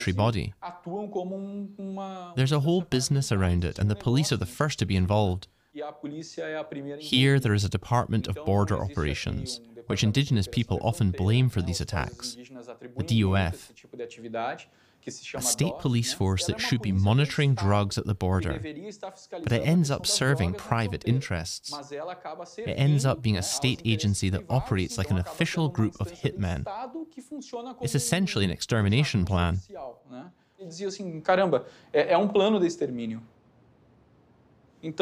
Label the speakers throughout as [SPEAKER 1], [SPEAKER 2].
[SPEAKER 1] body. There's a whole business around it, and the police are the first to be involved. Here, there is a Department of Border Operations, which indigenous people often blame for these attacks, the DOF, a state police force that should be monitoring drugs at the border, but it ends up serving private interests. It ends up being a state agency that operates like an official group of hitmen. It's essentially an extermination plan. In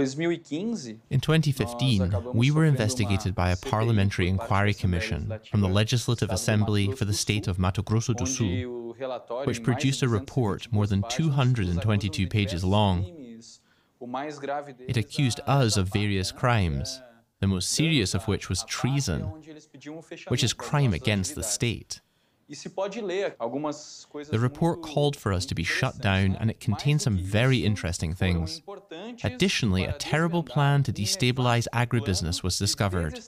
[SPEAKER 1] 2015, we were investigated by a parliamentary inquiry commission from the Legislative Assembly for the state of Mato Grosso do Sul, which produced a report more than 222 pages long. It accused us of various crimes, the most serious of which was treason, which is crime against the state. The report called for us to be shut down, and it contained some very interesting things. Additionally, a terrible plan to destabilize agribusiness was discovered.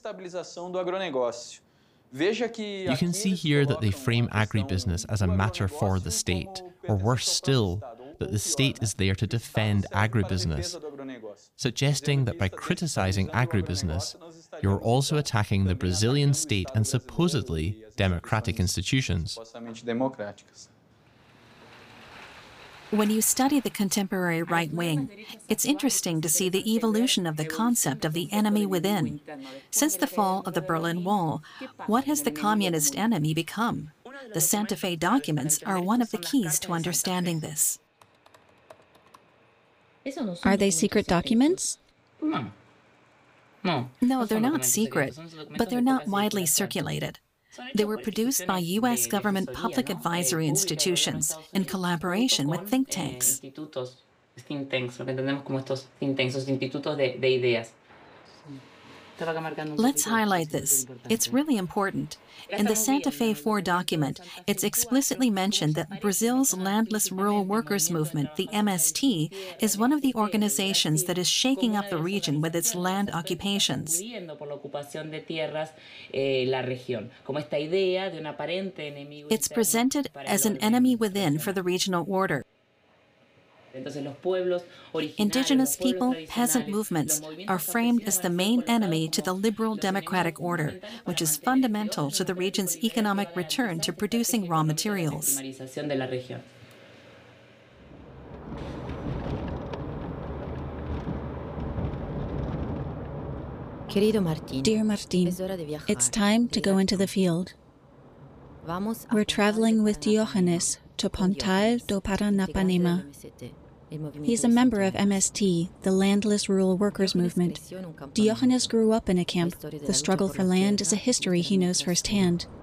[SPEAKER 1] You can see here that they frame agribusiness as a matter for the state, or worse still, that the state is there to defend agribusiness, suggesting that by criticizing agribusiness, you're also attacking the Brazilian state and supposedly democratic institutions.
[SPEAKER 2] When you study the contemporary right wing, it's interesting to see the evolution of the concept of the enemy within. Since the fall of the Berlin Wall, what has the communist enemy become? The Santa Fe documents are one of the keys to understanding this.
[SPEAKER 3] Are they secret documents?
[SPEAKER 2] No, they're not secret, but they're not widely circulated. They were produced by U.S. government public advisory institutions in collaboration with think tanks. Let's highlight this. It's really important. In the Santa Fe 4 document, it's explicitly mentioned that Brazil's Landless Rural Workers Movement, the MST, is one of the organizations that is shaking up the region with its land occupations. It's presented as an enemy within for the regional order. Indigenous people, peasant movements are framed as the main enemy to the liberal democratic order, which is fundamental to the region's economic return to producing raw materials.
[SPEAKER 3] Dear Martin, it's time to go into the field. We're traveling with Diogenes to Pontal do Paranapanema. He's a member of MST, the Landless Rural Workers Movement. Diogenes grew up in a camp. The struggle for land is a history he knows firsthand.